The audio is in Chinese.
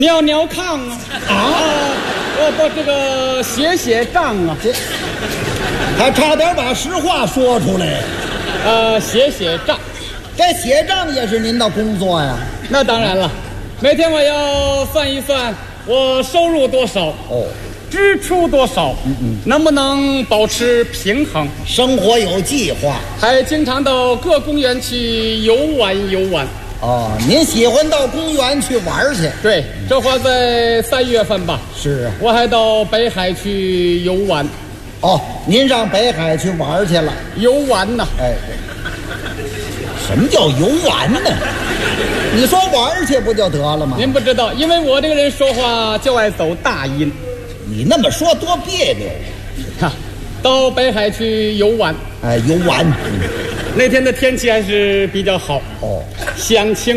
尿尿炕不，这个写账啊， 还差点把实话说出来。 写账， 这写账也是您的工作呀？ 那当然了，每天我要算一算我收入多少哦， 支出多少，能不能保持平衡？ 生活有计划。 还经常到各公园去游玩。 哦，您喜欢到公园去玩去？ 对，这话在3月份吧。 是啊， 我还到北海去游玩。 哦，您上北海去玩去了？ 游玩呢？ 哎，什么叫游玩呢？你说玩去不就得了吗？ 您不知道，因为我这个人说话就爱走大音。 你那么说多别扭。 哈，到北海去游玩。 哎，游玩。 那天的天气还是比较好。 哦， 享清